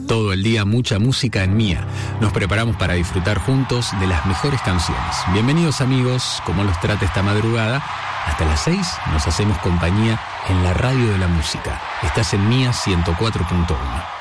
Todo el día mucha música en Mía. Nos preparamos para disfrutar juntos de las mejores canciones. Bienvenidos amigos, como los trate esta madrugada. Hasta las 6 nos hacemos compañía en la radio de la música. Estás en Mía 104.1.